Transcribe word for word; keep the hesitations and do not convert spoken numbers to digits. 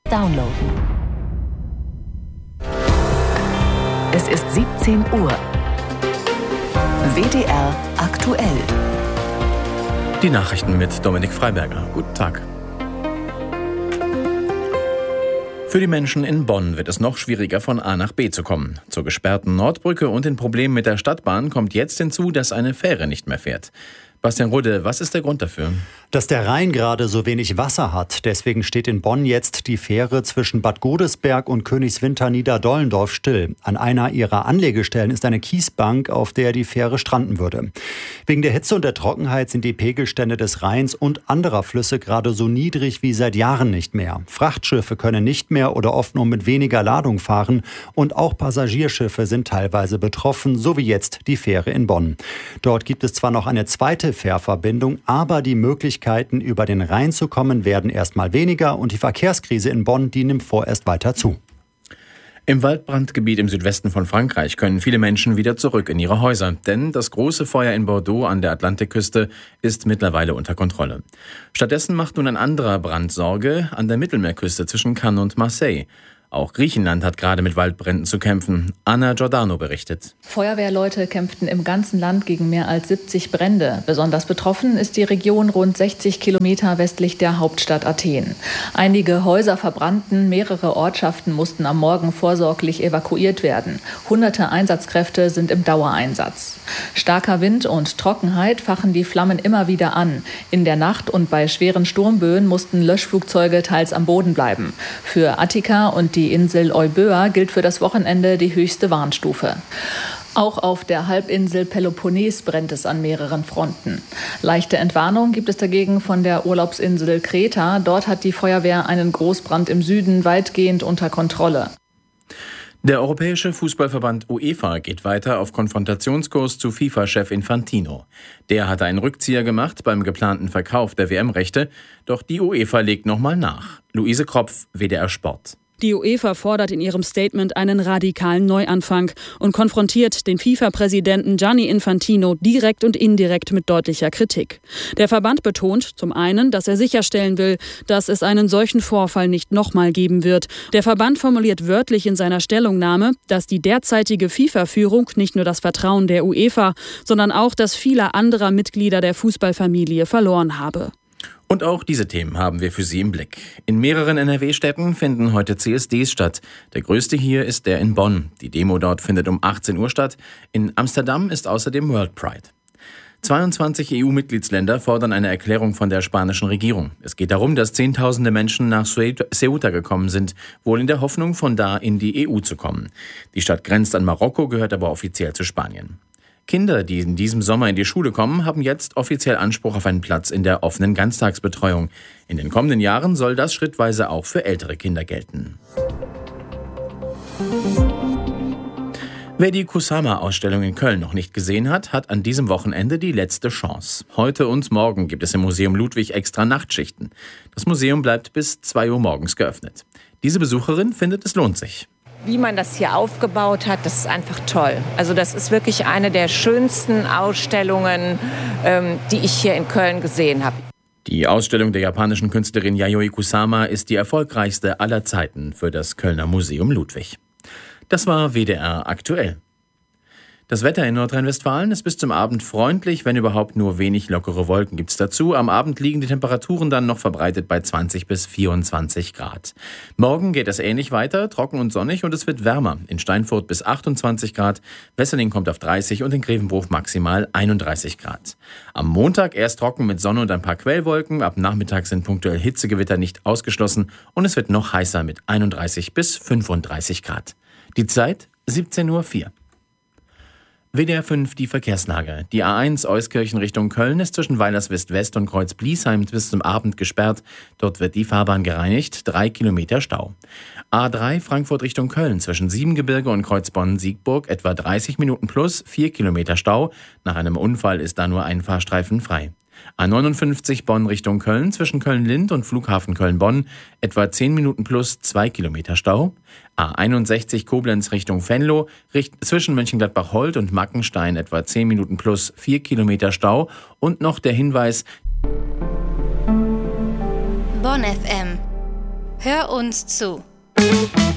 downloaden. Es ist siebzehn Uhr. W D R aktuell. Die Nachrichten mit Dominik Freiberger. Guten Tag. Für die Menschen in Bonn wird es noch schwieriger, von A nach B zu kommen. Zur gesperrten Nordbrücke und den Problemen mit der Stadtbahn kommt jetzt hinzu, dass eine Fähre nicht mehr fährt. Bastian Rudde, was ist der Grund dafür? Dass der Rhein gerade so wenig Wasser hat. Deswegen steht in Bonn jetzt die Fähre zwischen Bad Godesberg und Königswinter-Niederdollendorf still. An einer ihrer Anlegestellen ist eine Kiesbank, auf der die Fähre stranden würde. Wegen der Hitze und der Trockenheit sind die Pegelstände des Rheins und anderer Flüsse gerade so niedrig wie seit Jahren nicht mehr. Frachtschiffe können nicht mehr oder oft nur mit weniger Ladung fahren. Und auch Passagierschiffe sind teilweise betroffen, so wie jetzt die Fähre in Bonn. Dort gibt es zwar noch eine zweite Fährverbindung, aber die Möglichkeiten, über den Rhein zu kommen, werden erstmal weniger und die Verkehrskrise in Bonn, die nimmt vorerst weiter zu. Im Waldbrandgebiet im Südwesten von Frankreich können viele Menschen wieder zurück in ihre Häuser, denn das große Feuer in Bordeaux an der Atlantikküste ist mittlerweile unter Kontrolle. Stattdessen macht nun ein anderer Brand Sorge an der Mittelmeerküste zwischen Cannes und Marseille. Auch Griechenland hat gerade mit Waldbränden zu kämpfen. Anna Giordano berichtet. Feuerwehrleute kämpften im ganzen Land gegen mehr als siebzig Brände. Besonders betroffen ist die Region rund sechzig Kilometer westlich der Hauptstadt Athen. Einige Häuser verbrannten, mehrere Ortschaften mussten am Morgen vorsorglich evakuiert werden. Hunderte Einsatzkräfte sind im Dauereinsatz. Starker Wind und Trockenheit fachen die Flammen immer wieder an. In der Nacht und bei schweren Sturmböen mussten Löschflugzeuge teils am Boden bleiben. Für Attika und die Insel Euböa gilt für das Wochenende die höchste Warnstufe. Auch auf der Halbinsel Peloponnes brennt es an mehreren Fronten. Leichte Entwarnung gibt es dagegen von der Urlaubsinsel Kreta. Dort hat die Feuerwehr einen Großbrand im Süden weitgehend unter Kontrolle. Der Europäische Fußballverband UEFA geht weiter auf Konfrontationskurs zu FIFA-Chef Infantino. Der hatte einen Rückzieher gemacht beim geplanten Verkauf der W M-Rechte, doch die UEFA legt nochmal nach. Luise Kropf, W D R Sport. Die UEFA fordert in ihrem Statement einen radikalen Neuanfang und konfrontiert den FIFA-Präsidenten Gianni Infantino direkt und indirekt mit deutlicher Kritik. Der Verband betont zum einen, dass er sicherstellen will, dass es einen solchen Vorfall nicht nochmal geben wird. Der Verband formuliert wörtlich in seiner Stellungnahme, dass die derzeitige FIFA-Führung nicht nur das Vertrauen der UEFA, sondern auch das vieler anderer Mitglieder der Fußballfamilie verloren habe. Und auch diese Themen haben wir für Sie im Blick. In mehreren N R W-Städten finden heute C S Ds statt. Der größte hier ist der in Bonn. Die Demo dort findet um achtzehn Uhr statt. In Amsterdam ist außerdem World Pride. zweiundzwanzig E U-Mitgliedsländer fordern eine Erklärung von der spanischen Regierung. Es geht darum, dass Zehntausende Menschen nach Ceuta gekommen sind, wohl in der Hoffnung, von da in die E U zu kommen. Die Stadt grenzt an Marokko, gehört aber offiziell zu Spanien. Kinder, die in diesem Sommer in die Schule kommen, haben jetzt offiziell Anspruch auf einen Platz in der offenen Ganztagsbetreuung. In den kommenden Jahren soll das schrittweise auch für ältere Kinder gelten. Wer die Kusama-Ausstellung in Köln noch nicht gesehen hat, hat an diesem Wochenende die letzte Chance. Heute und morgen gibt es im Museum Ludwig extra Nachtschichten. Das Museum bleibt bis zwei Uhr morgens geöffnet. Diese Besucherin findet, es lohnt sich. Wie man das hier aufgebaut hat, das ist einfach toll. Also das ist wirklich eine der schönsten Ausstellungen, ähm, die ich hier in Köln gesehen habe. Die Ausstellung der japanischen Künstlerin Yayoi Kusama ist die erfolgreichste aller Zeiten für das Kölner Museum Ludwig. Das war W D R aktuell. Das Wetter in Nordrhein-Westfalen ist bis zum Abend freundlich, wenn überhaupt nur wenig lockere Wolken gibt's dazu. Am Abend liegen die Temperaturen dann noch verbreitet bei zwanzig bis vierundzwanzig Grad. Morgen geht es ähnlich weiter, trocken und sonnig und es wird wärmer. In Steinfurt bis achtundzwanzig Grad, Wesseling kommt auf dreißig und in Grevenbruch maximal einunddreißig Grad. Am Montag erst trocken mit Sonne und ein paar Quellwolken. Ab Nachmittag sind punktuell Hitzegewitter nicht ausgeschlossen und es wird noch heißer mit einunddreißig bis fünfunddreißig Grad. Die Zeit siebzehn Uhr vier. W D R fünf, die Verkehrslage. Die A eins Euskirchen Richtung Köln ist zwischen Weilerswist-West und Kreuz-Bliesheim bis zum Abend gesperrt. Dort wird die Fahrbahn gereinigt. Drei Kilometer Stau. A drei Frankfurt Richtung Köln zwischen Siebengebirge und Kreuzbonn-Siegburg etwa dreißig Minuten plus, vier Kilometer Stau. Nach einem Unfall ist da nur ein Fahrstreifen frei. A neunundfünfzig Bonn Richtung Köln zwischen Köln-Lind und Flughafen Köln-Bonn etwa zehn Minuten plus zwei Kilometer Stau. A einundsechzig Koblenz Richtung Venlo richt, zwischen Mönchengladbach-Holt und Mackenstein etwa zehn Minuten plus vier Kilometer Stau. Und noch der Hinweis: Bonn F M. Hör uns zu.